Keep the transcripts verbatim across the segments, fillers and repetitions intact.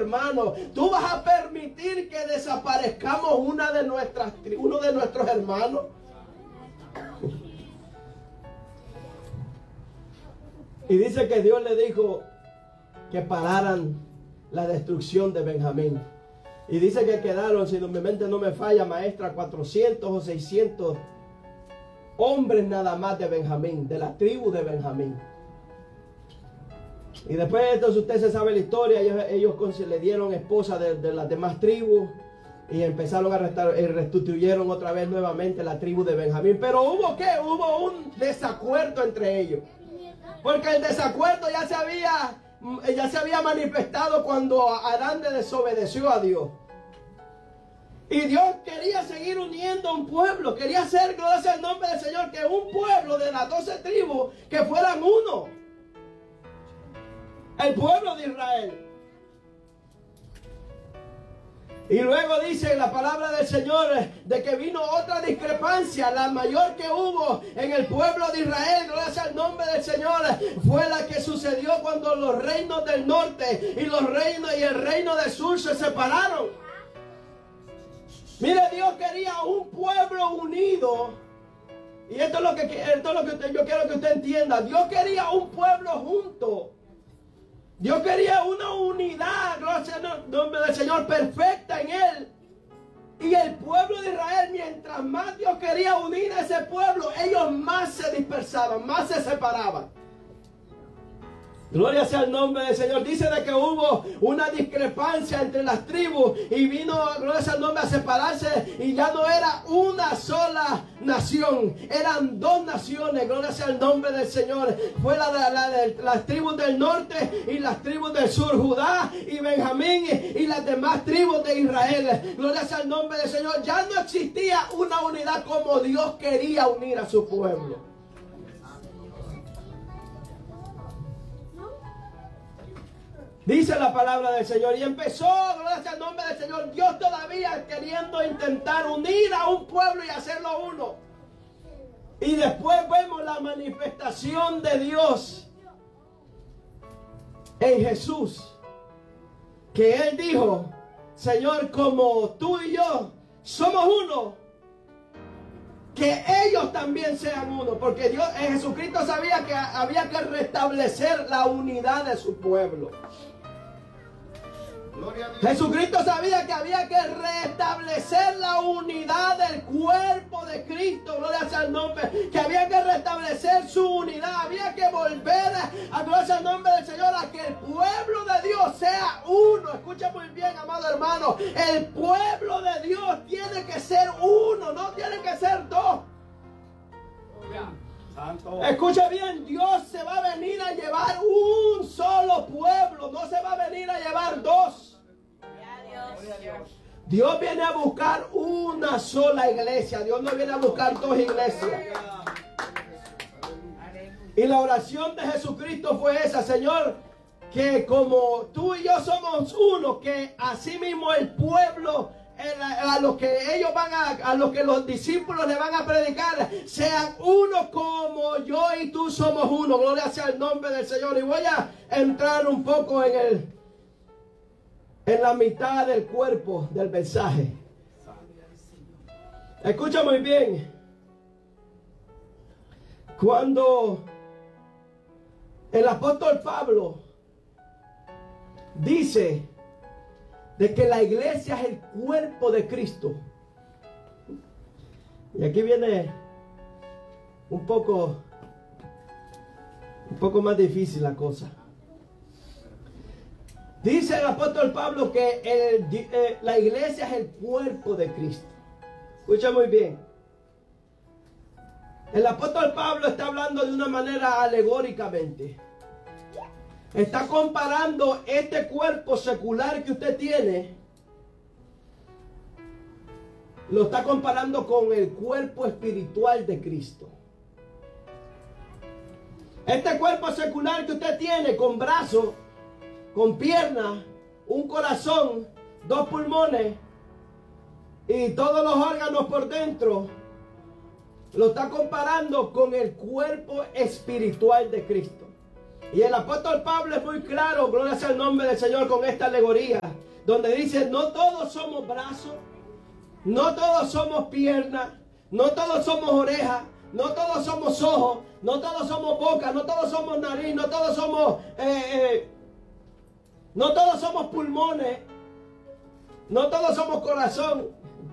hermanos. Tú vas a permitir que desaparezcamos una de nuestras, uno de nuestros hermanos. Y dice que Dios le dijo que pararan la destrucción de Benjamín. Y dice que quedaron, si mi mente no me falla, maestra, cuatrocientos o seiscientos hombres nada más de Benjamín, de la tribu de Benjamín. Y después de esto, usted se sabe la historia, ellos, ellos le dieron esposa de, de las demás tribus y empezaron a restar, y restituyeron otra vez nuevamente la tribu de Benjamín. Pero hubo ¿qué? Hubo un desacuerdo entre ellos. Porque el desacuerdo ya se había, ya se había manifestado cuando Adán le desobedeció a Dios. Y Dios quería seguir uniendo a un pueblo. Quería hacer, gloria al nombre del Señor, que un pueblo de las doce tribus que fueran uno. El pueblo de Israel. Y luego dice la palabra del Señor de que vino otra discrepancia, la mayor que hubo en el pueblo de Israel, gracias al nombre del Señor, fue la que sucedió cuando los reinos del norte y los reinos y el reino del sur se separaron. Mire, Dios quería un pueblo unido. Y esto es lo que, esto es lo que usted, yo quiero que usted entienda. Dios quería un pueblo junto. Dios quería una unidad, gloria al nombre del Señor, perfecta en Él. Y el pueblo de Israel, mientras más Dios quería unir a ese pueblo, ellos más se dispersaban, más se separaban. Gloria sea el nombre del Señor. Dice de que hubo una discrepancia entre las tribus y vino, gloria sea el nombre, a separarse y ya no era una sola nación, eran dos naciones. Gloria sea el nombre del Señor. Fue la de la, la, las tribus del norte y las tribus del sur, Judá y Benjamín y las demás tribus de Israel. Gloria sea el nombre del Señor. Ya no existía una unidad como Dios quería unir a su pueblo. Dice la palabra del Señor. Y empezó, gracias al nombre del Señor, Dios todavía queriendo intentar unir a un pueblo y hacerlo uno. Y después vemos la manifestación de Dios en Jesús. Que Él dijo, Señor, como tú y yo somos uno, que ellos también sean uno. Porque Dios, en Jesucristo sabía que había que restablecer la unidad de su pueblo. Jesucristo sabía que había que restablecer la unidad del cuerpo de Cristo, gloria sea el nombre, que había que restablecer su unidad, había que volver a, gloria al nombre del Señor, a que el pueblo de Dios sea uno. Escucha muy bien, amado hermano, el pueblo de Dios tiene que ser uno, no tiene que ser dos. Santo. Escucha bien, Dios se va a venir a llevar un solo pueblo, no se va a venir a llevar dos. Dios viene a buscar una sola iglesia. Dios no viene a buscar dos iglesias. Y la oración de Jesucristo fue esa, Señor, que como tú y yo somos uno, que así mismo el pueblo, a los que ellos van a, a los que los discípulos le van a predicar, sean uno como yo y tú somos uno. Gloria sea el nombre del Señor. Y voy a entrar un poco en el en la mitad del cuerpo del mensaje. Escucha muy bien. Cuando el apóstol Pablo dice de que la iglesia es el cuerpo de Cristo, y aquí viene un poco un poco más difícil la cosa. Dice el apóstol Pablo que el, eh, la iglesia es el cuerpo de Cristo. Escucha muy bien. El apóstol Pablo está hablando de una manera alegóricamente. Está comparando este cuerpo secular que usted tiene. Lo está comparando con el cuerpo espiritual de Cristo. Este cuerpo secular que usted tiene con brazos, con piernas, un corazón, dos pulmones y todos los órganos por dentro, lo está comparando con el cuerpo espiritual de Cristo. Y el apóstol Pablo es muy claro, gloria sea el nombre del Señor, con esta alegoría, donde dice, no todos somos brazos, no todos somos piernas, no todos somos orejas, no todos somos ojos, no todos somos boca, no todos somos nariz, no todos somos, eh, eh, no todos somos pulmones, no todos somos corazón.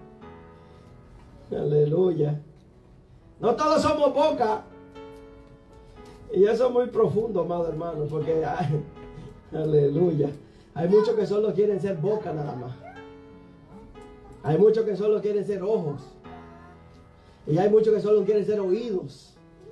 Aleluya. No todos somos boca. Y eso es muy profundo, amado hermano, porque ay, aleluya. Hay muchos que solo quieren ser boca nada más. Hay muchos que solo quieren ser ojos. Y hay muchos que solo quieren ser oídos.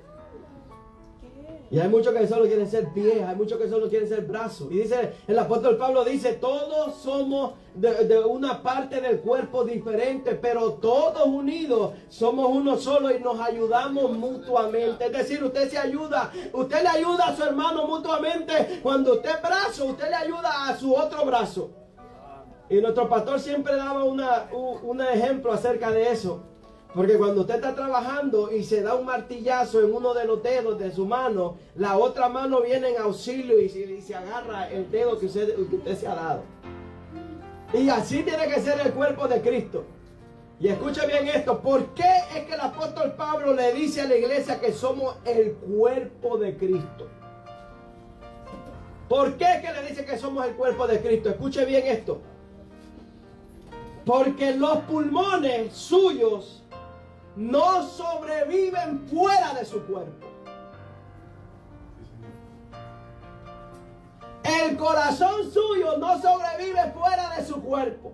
Y hay muchos que solo quieren ser pies. Hay muchos que solo quieren ser brazos. Y dice, el apóstol Pablo dice, todos somos de, de una parte del cuerpo diferente, pero todos unidos somos uno solo y nos ayudamos mutuamente. Es decir, usted se ayuda, usted le ayuda a su hermano mutuamente. Cuando usted es brazo, usted le ayuda a su otro brazo. Y nuestro pastor siempre daba una, un, un ejemplo acerca de eso. Porque cuando usted está trabajando y se da un martillazo en uno de los dedos de su mano, la otra mano viene en auxilio y se, y se agarra el dedo que usted, que usted se ha dado. Y así tiene que ser el cuerpo de Cristo. Y escuche bien esto, ¿por qué es que el apóstol Pablo le dice a la iglesia que somos el cuerpo de Cristo? ¿Por qué es que le dice que somos el cuerpo de Cristo? Escuche bien esto. Porque los pulmones suyos no sobreviven fuera de su cuerpo. El corazón suyo no sobrevive fuera de su cuerpo.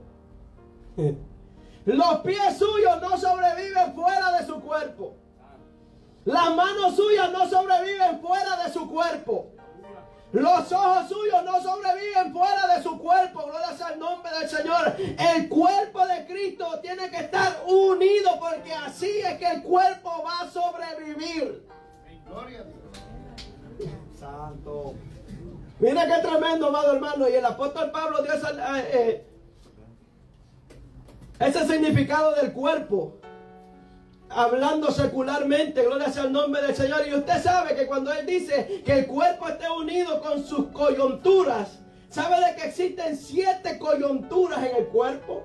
Los pies suyos no sobreviven fuera de su cuerpo. Las manos suyas no sobreviven fuera de su cuerpo. Los ojos suyos no sobreviven fuera de su cuerpo. Gloria sea el nombre del Señor. El cuerpo de Cristo tiene que estar unido, porque así es que el cuerpo va a sobrevivir. Gloria a Dios. Santo. Mira qué tremendo, amado hermano. Y el apóstol Pablo dio esa, eh, eh, ese significado del cuerpo, hablando secularmente, gloria sea el nombre del Señor. Y usted sabe que cuando él dice que el cuerpo esté unido con sus coyunturas, ¿sabe de que existen siete coyunturas en el cuerpo?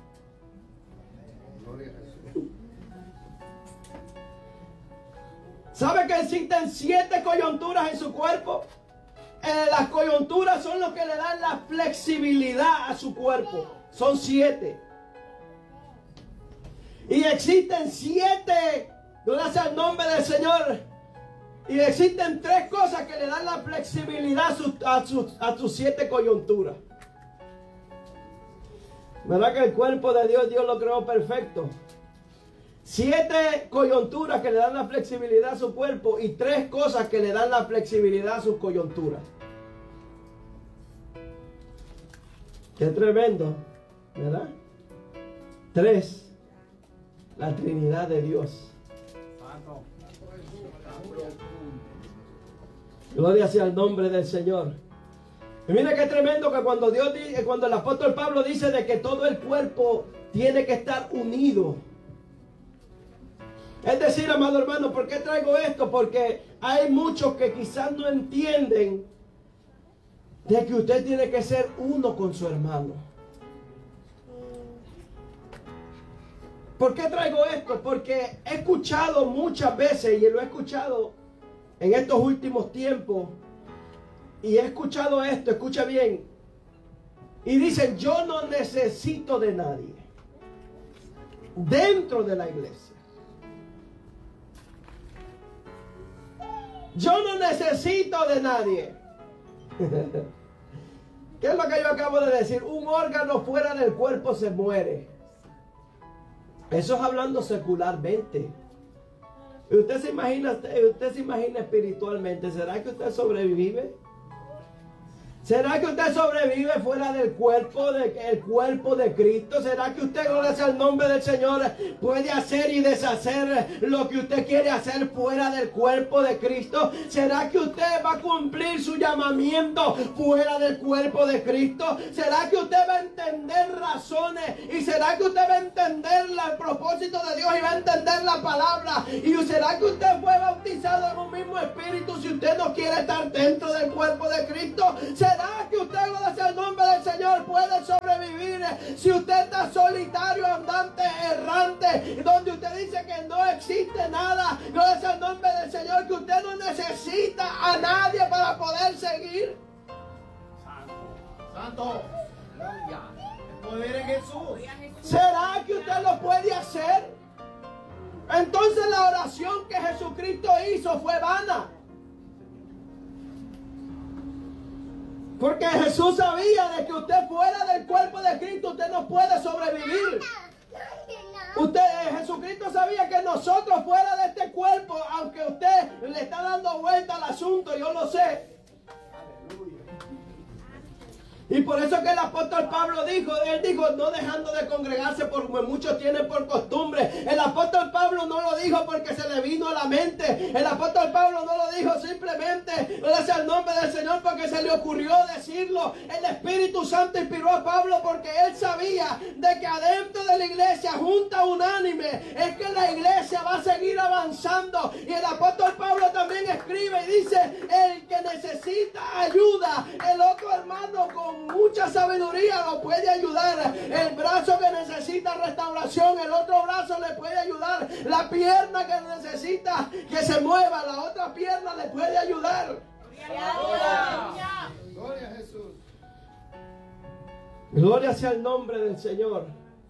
¿Sabe que existen siete coyunturas en su cuerpo? Eh, las coyunturas son los que le dan la flexibilidad a su cuerpo. Son siete. Y existen siete, gracias al nombre del Señor. Y existen tres cosas que le dan la flexibilidad a sus, a sus, a sus siete coyunturas. ¿Verdad que el cuerpo de Dios, Dios lo creó perfecto? Siete coyunturas que le dan la flexibilidad a su cuerpo y tres cosas que le dan la flexibilidad a sus coyunturas. Qué tremendo, ¿verdad? Tres. La Trinidad de Dios. Gloria sea el nombre del Señor. Y mira qué tremendo que cuando Dios dice, cuando el apóstol Pablo dice de que todo el cuerpo tiene que estar unido. Es decir, amado hermano, ¿por qué traigo esto? Porque hay muchos que quizás no entienden de que usted tiene que ser uno con su hermano. ¿Por qué traigo esto? Porque he escuchado muchas veces, y lo he escuchado en estos últimos tiempos, y he escuchado esto, escucha bien, y dicen, yo no necesito de nadie dentro de la iglesia. Yo no necesito de nadie. ¿Qué es lo que yo acabo de decir? Un órgano fuera del cuerpo se muere. Eso es hablando secularmente. Usted se imagina, usted se imagina espiritualmente. ¿Será que usted sobrevive? ¿Será que usted sobrevive fuera del cuerpo, de, el cuerpo de Cristo? ¿Será que usted, gloria sea el nombre del Señor, puede hacer y deshacer lo que usted quiere hacer fuera del cuerpo de Cristo? ¿Será que usted va a cumplir su llamamiento fuera del cuerpo de Cristo? ¿Será que usted va a entender entender razones. ¿Y será que usted va a entender el propósito de Dios y va a entender la palabra? ¿Y será que usted fue bautizado en un mismo espíritu si usted no quiere estar dentro del cuerpo de Cristo? ¿Será que usted, gracias al nombre del Señor, puede sobrevivir si usted está solitario, andante, errante, donde usted dice que no existe nada? Gracias al nombre del Señor, que usted no necesita a nadie para poder seguir. Santo, aleluya. El poder en Jesús. ¿Será que usted lo puede hacer? Entonces la oración que Jesucristo hizo fue vana. Porque Jesús sabía de que usted fuera del cuerpo de Cristo, usted no puede sobrevivir. Usted, Jesucristo sabía que nosotros fuera de este cuerpo, aunque usted le está dando vuelta al asunto, yo lo sé. Y por eso que el apóstol Pablo dijo, él dijo, no dejando de congregarse porque muchos tienen por costumbre. El apóstol Pablo no lo dijo porque se le vino a la mente. El apóstol Pablo no lo dijo simplemente, gracias al nombre del Señor, porque se le ocurrió decirlo. El Espíritu Santo inspiró a Pablo porque él sabía de que adentro de la iglesia, junta unánime, es que la iglesia va a seguir avanzando. Y el apóstol Pablo también escribe y dice, el que necesita ayuda, el otro hermano con mucha sabiduría lo puede ayudar. El brazo que necesita restauración, el otro brazo le puede ayudar. La pierna que necesita que se mueva, la otra pierna le puede ayudar. Gloria, Gloria a Jesús. Gloria sea el nombre del Señor.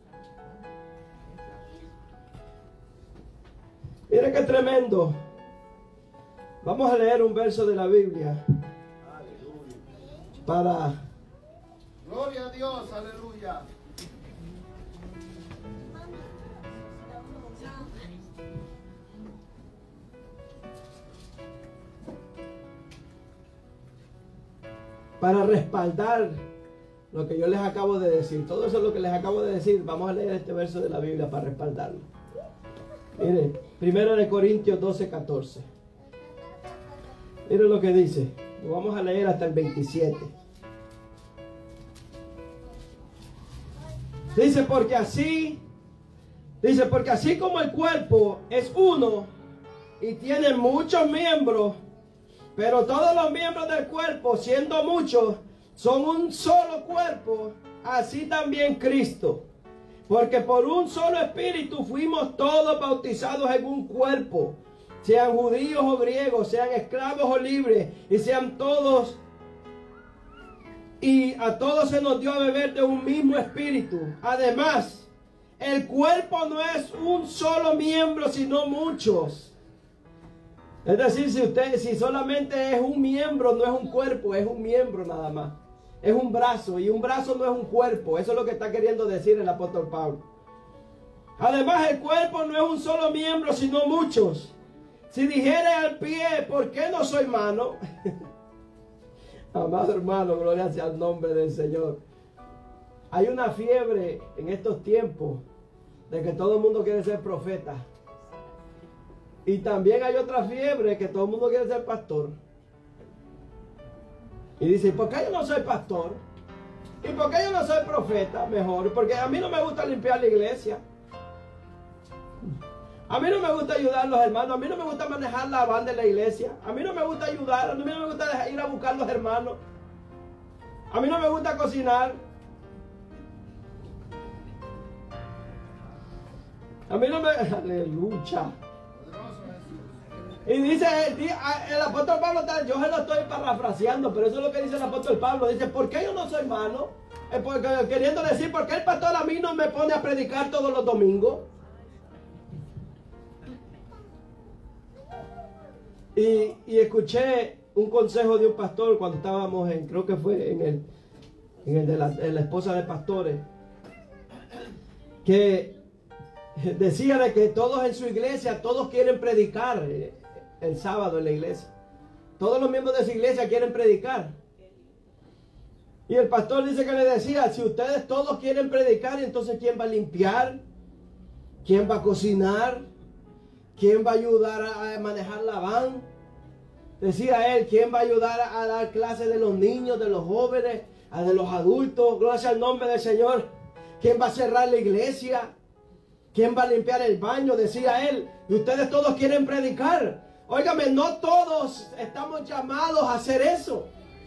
Mire qué tremendo. Vamos a leer un verso de la Biblia para... Gloria a Dios, aleluya. Para respaldar lo que yo les acabo de decir. Todo eso es lo que les acabo de decir. Vamos a leer este verso de la Biblia para respaldarlo. Mire, primero de Corintios doce, catorce. Mire lo que dice. Lo vamos a leer hasta el veintisiete. Dice, porque así, dice, porque así como el cuerpo es uno y tiene muchos miembros, pero todos los miembros del cuerpo, siendo muchos, son un solo cuerpo, así también Cristo. Porque por un solo espíritu fuimos todos bautizados en un cuerpo, sean judíos o griegos, sean esclavos o libres, y sean todos... Y a todos se nos dio a beber de un mismo espíritu. Además, el cuerpo no es un solo miembro, sino muchos. Es decir, si usted, si solamente es un miembro, no es un cuerpo, es un miembro nada más. Es un brazo, y un brazo no es un cuerpo. Eso es lo que está queriendo decir el apóstol Pablo. Además, el cuerpo no es un solo miembro, sino muchos. Si dijere al pie, ¿por qué no soy mano? Amado hermano, gloria sea el nombre del Señor. Hay una fiebre en estos tiempos de que todo el mundo quiere ser profeta. Y también hay otra fiebre que todo el mundo quiere ser pastor. Y dice, ¿por qué yo no soy pastor? ¿Y por qué yo no soy profeta? Mejor, porque a mí no me gusta limpiar la iglesia. A mí no me gusta ayudar a los hermanos. A mí no me gusta manejar la banda de la iglesia. A mí no me gusta ayudar. A mí no me gusta ir a buscar a los hermanos. A mí no me gusta cocinar. A mí no me... Aleluya. Y dice el apóstol Pablo, yo se lo estoy parafraseando, pero eso es lo que dice el apóstol Pablo. Dice, ¿por qué yo no soy mano? Porque, queriendo decir, ¿por qué el pastor a mí no me pone a predicar todos los domingos? Y, y escuché un consejo de un pastor cuando estábamos en, creo que fue en el, en el de la, en la esposa de pastores, que decía de que todos en su iglesia, todos quieren predicar el sábado en la iglesia. Todos los miembros de su iglesia quieren predicar. Y el pastor dice que le decía, si ustedes todos quieren predicar, entonces ¿quién va a limpiar? ¿Quién va a cocinar? ¿Quién va a ayudar a manejar la van? Decía él, ¿quién va a ayudar a dar clases de los niños, de los jóvenes? a de los adultos, gloria al nombre del Señor. ¿Quién va a cerrar la iglesia? ¿Quién va a limpiar el baño? Decía él. Y ustedes todos quieren predicar. Óigame, no todos estamos llamados a hacer eso.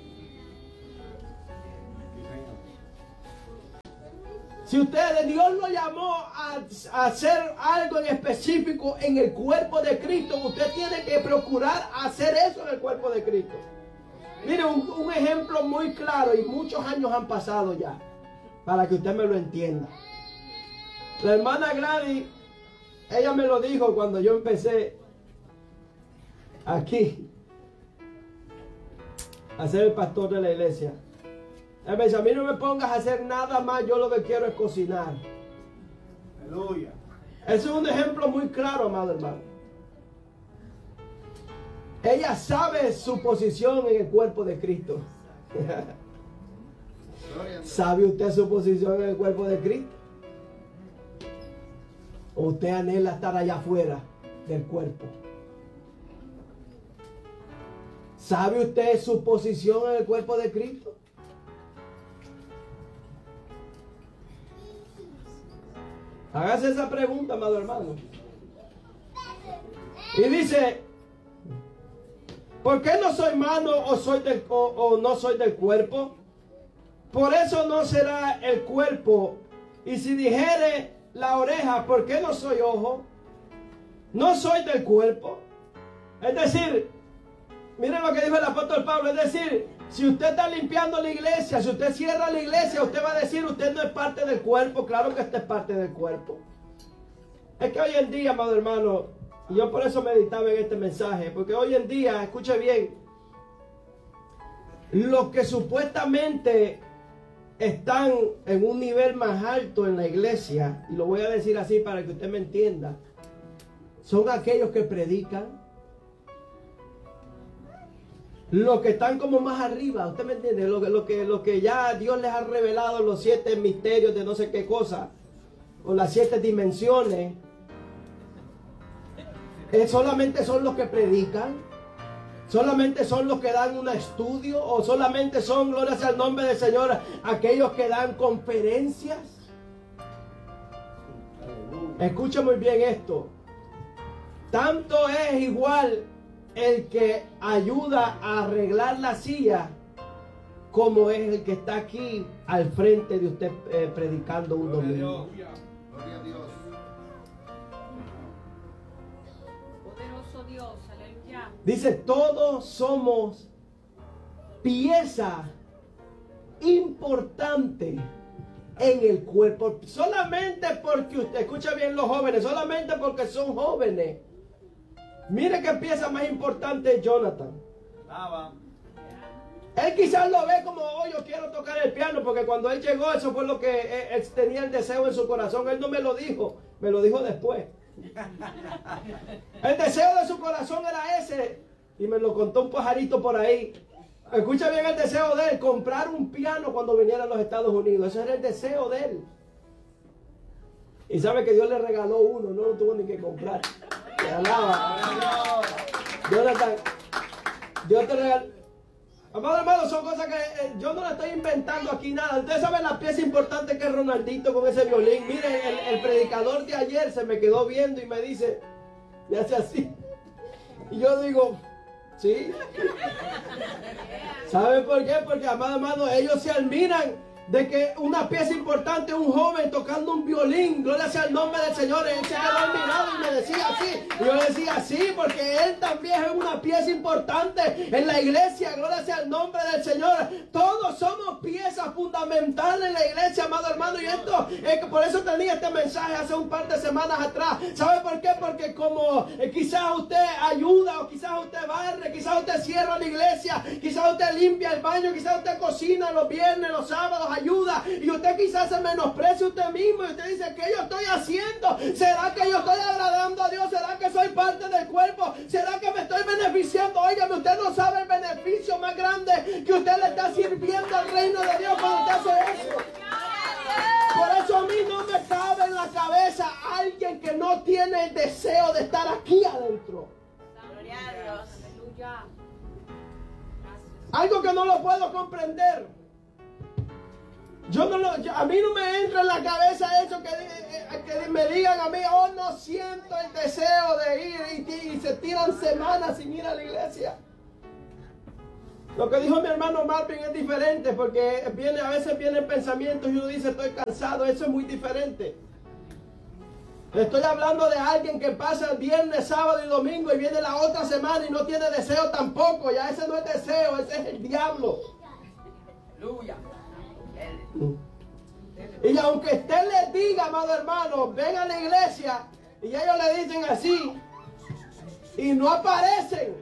Si usted, Dios lo llamó a, a hacer algo en específico en el cuerpo de Cristo, usted tiene que procurar hacer eso en el cuerpo de Cristo. Mire, un, un ejemplo muy claro, y muchos años han pasado ya, para que usted me lo entienda. La hermana Gladys, ella me lo dijo cuando yo empecé aquí a ser el pastor de la iglesia. Él me dice, a mí no me pongas a hacer nada más, yo lo que quiero es cocinar. Aleluya. Ese es un ejemplo muy claro, amado hermano. Ella sabe su posición en el cuerpo de Cristo. ¿Sabe usted su posición en el cuerpo de Cristo? ¿O usted anhela estar allá afuera del cuerpo? ¿Sabe usted su posición en el cuerpo de Cristo? Hágase esa pregunta, amado hermano. Y dice, ¿por qué no soy mano o, soy del, o, o no soy del cuerpo? Por eso no será el cuerpo. Y si dijere la oreja, ¿por qué no soy ojo? No soy del cuerpo. Es decir, miren lo que dijo el apóstol Pablo. Es decir, si usted está limpiando la iglesia, si usted cierra la iglesia, usted va a decir, usted no es parte del cuerpo. Claro que usted es parte del cuerpo. Es que hoy en día, amado hermano, y yo por eso meditaba en este mensaje, porque hoy en día, escuche bien, los que supuestamente están en un nivel más alto en la iglesia, y lo voy a decir así para que usted me entienda, son aquellos que predican. Los que están como más arriba, ¿usted me entiende? Lo que, lo que, lo que ya Dios les ha revelado, los siete misterios de no sé qué cosa, o las siete dimensiones, eh, solamente son los que predican, solamente son los que dan un estudio, o solamente son, gloria sea el nombre del Señor, aquellos que dan conferencias. Escucha muy bien esto. Tanto es igual el que ayuda a arreglar la silla, como es el que está aquí al frente de usted eh, predicando un domingo. Gloria a Dios. Poderoso Dios, aleluya. Dice, todos somos pieza importante en el cuerpo. Solamente porque usted, escucha bien los jóvenes, solamente porque son jóvenes. Mire qué pieza más importante es Jonathan. Lava. Él quizás lo ve como, oh, yo quiero tocar el piano, porque cuando él llegó, eso fue lo que él, él tenía el deseo en su corazón. Él no me lo dijo, me lo dijo después. El deseo de su corazón era ese, y me lo contó un pajarito por ahí. Escucha bien el deseo de él, comprar un piano cuando viniera a los Estados Unidos. Ese era el deseo de él. Y sabe que Dios le regaló uno, no lo tuvo ni que comprar. Te alaba. Jonathan, Dios te regaló. Amado hermano, son cosas que eh, yo no le estoy inventando aquí nada. Ustedes saben la pieza importante que es Ronaldito con ese violín. Mire, el, el predicador de ayer se me quedó viendo y me dice, me hace así. Y yo digo, ¿sí? ¿Saben por qué? Porque, amado hermano, ellos se admiran de que una pieza importante, un joven tocando un violín, gloria sea el nombre del Señor. Él se quedó admirado y me decía así. Y yo le decía sí, porque él también es una pieza importante en la iglesia, gloria sea el nombre del Señor. Todos somos piezas fundamentales en la iglesia, amado hermano. Y esto, es que por eso tenía este mensaje hace un par de semanas atrás. ¿Sabe por qué? Porque como eh, quizás usted ayuda, o quizás usted barre, quizás usted cierra la iglesia, quizás usted limpia el baño, quizás usted cocina los viernes, los sábados, ayuda, y usted quizás se menosprecia usted mismo y usted dice, ¿qué yo estoy haciendo? ¿Será que yo estoy agradando a Dios? ¿Será que soy parte del cuerpo? ¿Será que me estoy beneficiando? Óigame, usted no sabe el beneficio más grande que usted le está sirviendo al reino de Dios cuando usted hace eso. Por eso a mí no me cabe en la cabeza alguien que no tiene el deseo de estar aquí adentro. Gloria a Dios. Aleluya. Algo que no lo puedo comprender. Yo no lo, yo- a mí no me entra en la cabeza eso que, eh, que me digan a mí, oh, no siento el deseo de ir y, y se tiran semanas sin ir a la iglesia. Lo que dijo mi hermano Marvin es diferente porque viene, a veces vienen pensamientos y uno dice estoy cansado, eso es muy diferente. Estoy hablando de alguien que pasa el viernes, sábado y domingo y viene la otra semana y no tiene deseo tampoco. Ya ese no es deseo, ese es el diablo. Aleluya. Y aunque usted les diga, amado hermano, ven a la iglesia y ellos le dicen así y no aparecen.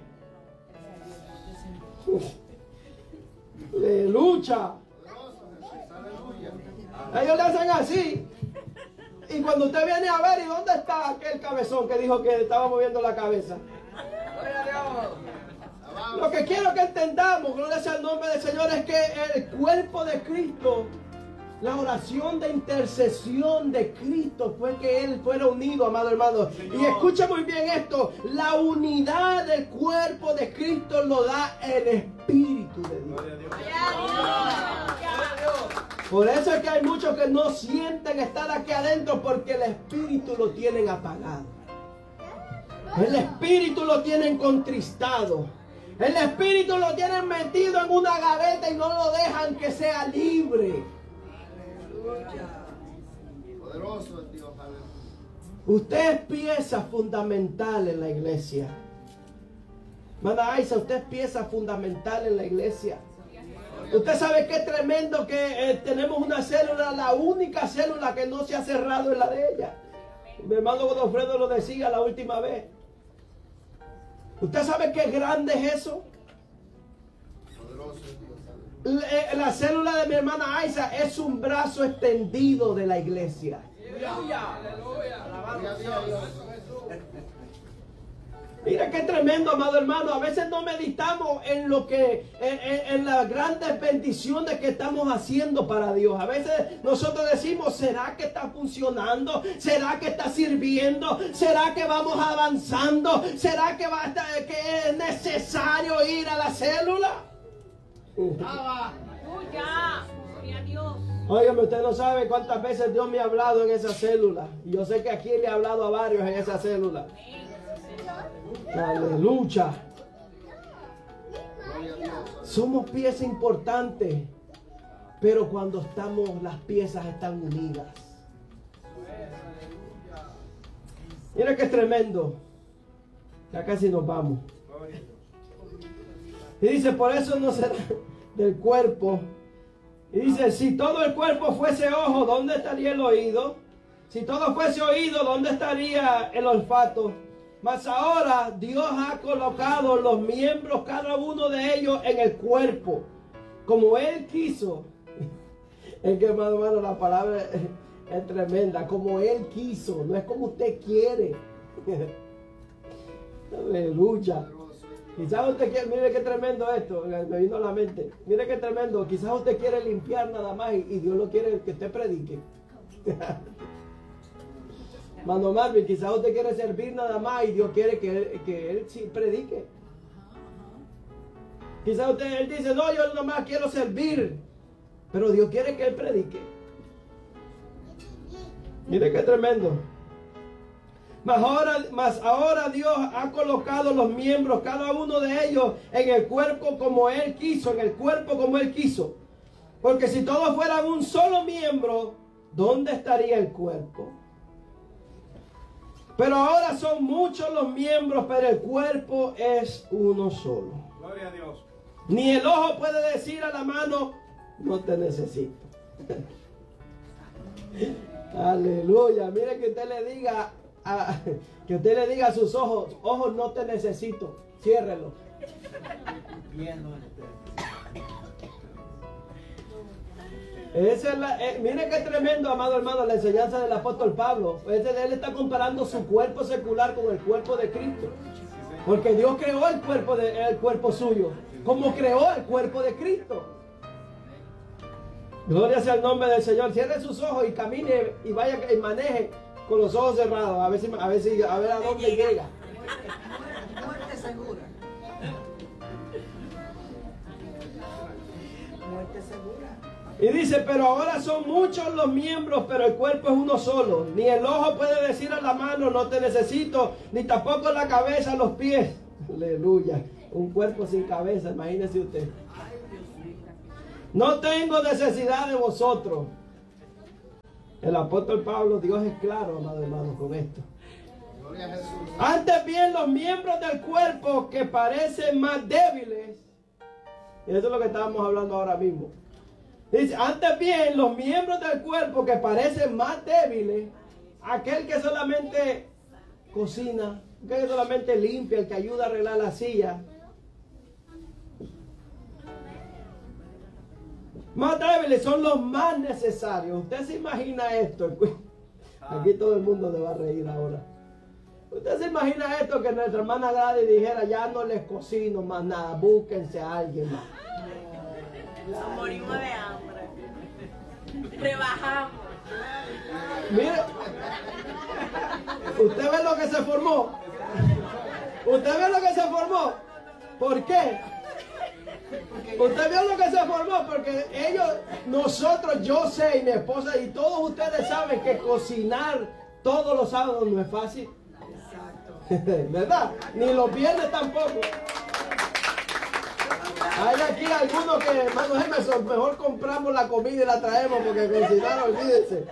Le lucha. Ellos le hacen así. Y cuando usted viene a ver, ¿y dónde está aquel cabezón que dijo que estaba moviendo la cabeza? Gloria a Dios. Lo que quiero que entendamos, gloria sea el nombre del Señor, es que el cuerpo de Cristo, la oración de intercesión de Cristo fue que Él fuera unido, amado hermano. Y escucha muy bien esto, la unidad del cuerpo de Cristo lo da el Espíritu de Dios. Por eso es que hay muchos que no sienten estar aquí adentro porque el Espíritu lo tienen apagado. El Espíritu lo tienen contristado. El Espíritu lo tienen metido en una gaveta y no lo dejan que sea libre. Poderoso es Dios, aleluya. Usted es pieza fundamental en la iglesia. Hermana Aiza, usted es pieza fundamental en la iglesia. Usted sabe qué tremendo que eh, tenemos una célula, la única célula que no se ha cerrado es la de ella. Mi hermano Godofredo lo decía la última vez. ¿Usted sabe qué grande es eso? Poderoso es Dios, aleluya. La, la célula de mi hermana Aiza es un brazo extendido de la iglesia. Aleluya. Gloria a Dios. Mira qué tremendo, amado hermano. A veces no meditamos en lo que, en, en, en las grandes bendiciones que estamos haciendo para Dios. A veces nosotros decimos, ¿será que está funcionando? ¿Será que está sirviendo? ¿Será que vamos avanzando? ¿Será que, va a estar, que es necesario ir a la célula? Aleluya. Gloria a Dios. Óigame, usted no sabe cuántas veces Dios me ha hablado en esa célula. Y yo sé que aquí le he hablado a varios en esa célula. Aleluya. Gloria a Dios. Somos piezas importantes, pero cuando estamos, las piezas están unidas. Mira qué tremendo. Ya casi nos vamos. Y dice, por eso no será del cuerpo. Y dice, si todo el cuerpo fuese ojo, ¿dónde estaría el oído? Si todo fuese oído, ¿dónde estaría el olfato? Mas ahora Dios ha colocado los miembros, cada uno de ellos, en el cuerpo, como Él quiso. Es que, hermano, hermano, la palabra es, es tremenda. Como Él quiso, no es como usted quiere. Aleluya. Quizás usted quiere, mire qué tremendo esto, me vino a la mente. Mire qué tremendo, quizás usted quiere limpiar nada más y, y Dios lo quiere que usted predique. Mano Marvin, quizás usted quiere servir nada más y Dios quiere que él, que él sí predique. Quizás usted él dice, no, yo nada más quiero servir, pero Dios quiere que él predique. Mire qué tremendo. Mas ahora, mas ahora Dios ha colocado los miembros, cada uno de ellos, en el cuerpo como Él quiso, en el cuerpo como Él quiso. Porque si todos fueran un solo miembro, ¿dónde estaría el cuerpo? Pero ahora son muchos los miembros, pero el cuerpo es uno solo. Gloria a Dios. Ni el ojo puede decir a la mano, no te necesito. Aleluya. Mire que usted le diga, a, que usted le diga a sus ojos, ojos, no te necesito. Ciérrelo. Esa es la, eh, mire qué tremendo, amado hermano, la enseñanza del apóstol Pablo. Ese, él está comparando su cuerpo secular con el cuerpo de Cristo. Porque Dios creó el cuerpo, de, el cuerpo suyo, como creó el cuerpo de Cristo. Gloria sea el nombre del Señor. Cierre sus ojos y camine y vaya y maneje con los ojos cerrados. A ver si, a ver si, a ver a dónde llega. Muerte segura. Muerte segura. Y dice, pero ahora son muchos los miembros, pero el cuerpo es uno solo. Ni el ojo puede decir a la mano, no te necesito, ni tampoco la cabeza a los pies. Aleluya. Un cuerpo sin cabeza, imagínese usted. No tengo necesidad de vosotros. El apóstol Pablo, Dios es claro, amado hermano, con esto. Antes bien, los miembros del cuerpo que parecen más débiles, y eso es lo que estábamos hablando ahora mismo. Dice, antes bien, los miembros del cuerpo que parecen más débiles, aquel que solamente cocina, aquel que solamente limpia, el que ayuda a arreglar la silla, más débiles son los más necesarios. Usted se imagina esto. Aquí todo el mundo le va a reír ahora. Usted se imagina esto, que nuestra hermana Gladys dijera, ya no les cocino más nada, búsquense a alguien más. Nos morimos de hambre. Rebajamos. Mire, ¿usted ve lo que se formó? ¿Usted ve lo que se formó? ¿Por qué? Usted vio lo que se formó, porque ellos, nosotros, yo sé, y mi esposa, y todos ustedes saben que cocinar todos los sábados no es fácil. Exacto. ¿Verdad? Ni los viernes tampoco. Hay aquí algunos que, hermano Emerson, mejor compramos la comida y la traemos, porque cocinar, olvídense.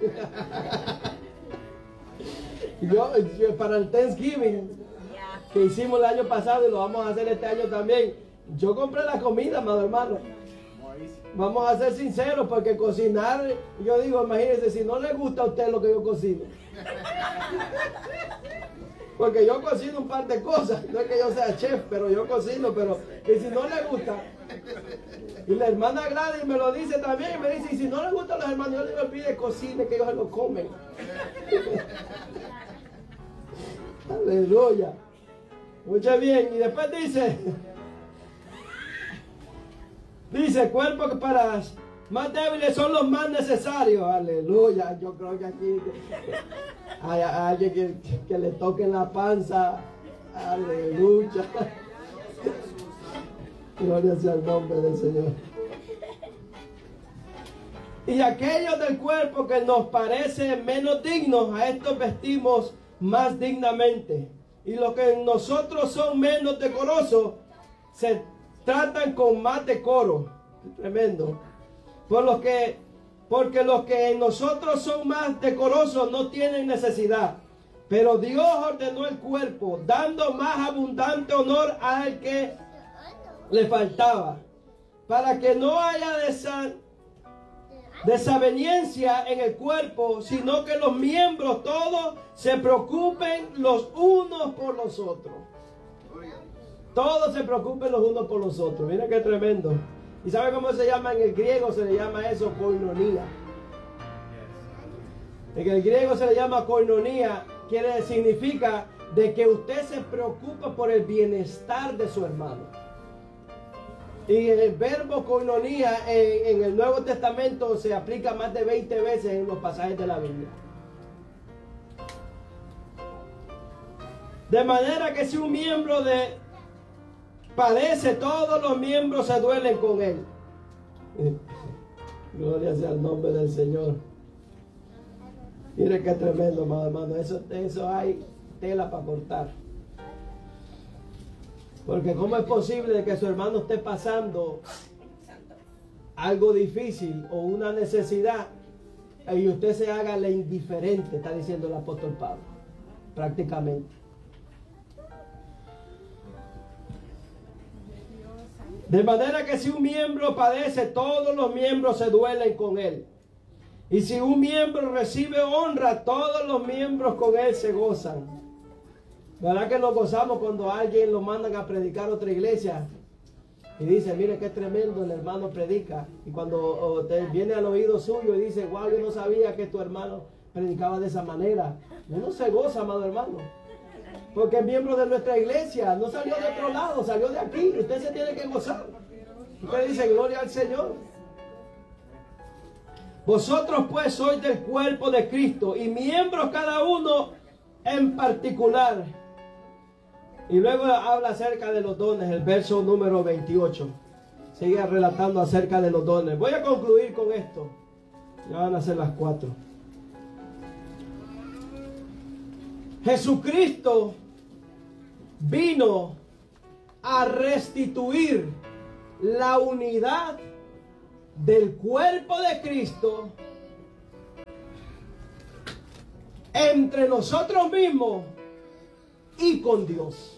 Yo, yo, para el Thanksgiving que hicimos el año pasado y lo vamos a hacer este año también, yo compré la comida, amado hermano. Vamos a ser sinceros, porque cocinar, yo digo, imagínense, si no le gusta a usted lo que yo cocino. Porque yo cocino un par de cosas, no es que yo sea chef, pero yo cocino, pero y si no le gusta, y la hermana Gladys me lo dice también, y me dice, y si no le gusta a los hermanos, yo les pide cocine, que ellos se lo comen. Aleluya. Escucha bien, y después dice, dice, cuerpo que para más débiles son los más necesarios. Aleluya. Yo creo que aquí hay alguien que, que le toque la panza. Aleluya. Gloria sea el nombre del Señor. Y aquellos del cuerpo que nos parecen menos dignos, a estos vestimos más dignamente. Y los que en nosotros son menos decorosos, se tratan con más decoro. Tremendo. Por los que, porque los que en nosotros son más decorosos no tienen necesidad. Pero Dios ordenó el cuerpo, dando más abundante honor al que le faltaba, para que no haya desa, desaveniencia en el cuerpo, sino que los miembros todos se preocupen los unos por los otros. Todos se preocupen los unos por los otros. Mira qué tremendo. ¿Y sabe cómo se llama en el griego? Se le llama eso koinonía. En el griego se le llama koinonía, quiere significa de que usted se preocupa por el bienestar de su hermano. Y el verbo koinonía en, en el Nuevo Testamento se aplica más de veinte veces en los pasajes de la Biblia. De manera que si un miembro de padece, todos los miembros se duelen con él. Gloria sea el nombre del Señor. Mire qué tremendo, amado hermano. Eso, eso hay tela para cortar. Porque ¿cómo es posible de que su hermano esté pasando algo difícil o una necesidad y usted se haga la indiferente? Está diciendo el apóstol Pablo. Prácticamente. De manera que si un miembro padece, todos los miembros se duelen con él. Y si un miembro recibe honra, todos los miembros con él se gozan. ¿Verdad que nos gozamos cuando a alguien lo mandan a predicar a otra iglesia? Y dice, mire qué tremendo, el hermano predica. Y cuando te viene al oído suyo y dice, wow, yo no sabía que tu hermano predicaba de esa manera. Uno se goza, amado hermano. Porque es miembro de nuestra iglesia, no salió de otro lado, salió de aquí. Usted se tiene que gozar. Usted dice, gloria al Señor. Vosotros pues sois del cuerpo de Cristo y miembros cada uno en particular. Y luego habla acerca de los dones, el verso número veintiocho. sigue relatando acerca de los dones. Voy a concluir con esto. Ya van a ser las cuatro. Jesucristo vino a restituir la unidad del cuerpo de Cristo entre nosotros mismos y con Dios.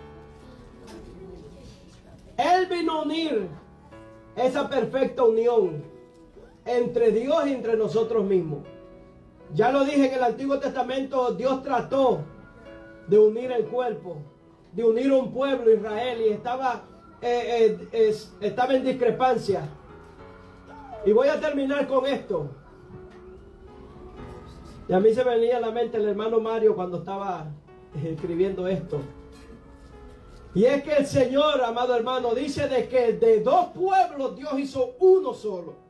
Él vino a unir esa perfecta unión entre Dios y entre nosotros mismos. Ya lo dije, en el Antiguo Testamento Dios trató de unir el cuerpo, de unir un pueblo, Israel, y estaba, eh, eh, es, estaba en discrepancia. Y voy a terminar con esto. Y a mí se me venía a la mente el hermano Mario cuando estaba escribiendo esto. Y es que el Señor, amado hermano, dice de que de dos pueblos Dios hizo uno solo.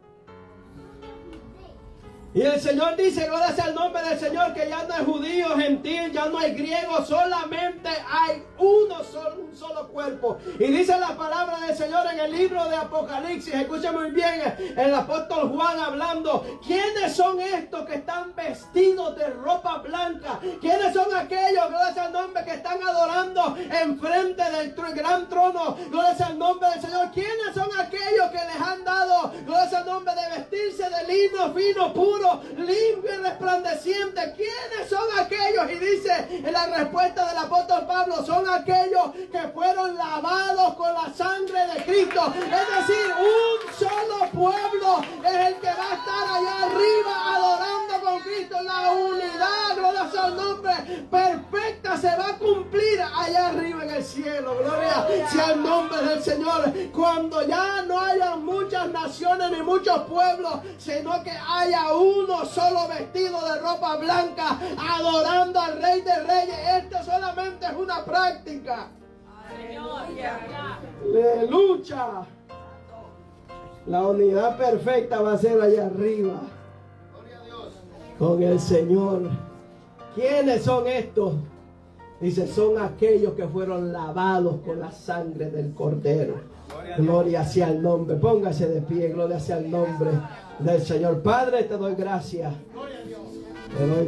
Y el Señor dice, gloria sea el nombre del Señor, que ya no hay judío, gentil, ya no hay griego, solamente hay uno solo, un solo cuerpo. Y dice la palabra del Señor en el libro de Apocalipsis, escuchen muy bien, el apóstol Juan hablando, ¿quiénes son estos que están vestidos de ropa blanca? ¿Quiénes son aquellos, gloria sea el nombre, que están adorando enfrente del tr- gran trono? Gloria sea el nombre del Señor. ¿Quiénes son aquellos que les han dado, gloria sea el nombre, de vestirse de lino fino, puro, limpio y resplandeciente? ¿Quiénes son aquellos? Y dice en la respuesta del apóstol Pablo, son aquellos que fueron lavados con la sangre de Cristo. Es decir, un solo pueblo es el que va a estar allá arriba adorando con Cristo. La unidad, gloria sea el nombre, perfecta se va a cumplir allá arriba en el cielo. Gloria sea el nombre del Señor. Cuando ya no haya muchas naciones ni muchos pueblos, sino que haya uno solo vestido de ropa blanca adorando al Rey de Reyes. Esto solamente es una práctica. Aleluya. La unidad perfecta va a ser allá arriba con el Señor. ¿Quiénes son estos? Dice, son aquellos que fueron lavados con la sangre del Cordero. Gloria sea el nombre. Póngase de pie. Gloria sea el nombre del Señor. Padre, te doy gracias. Te doy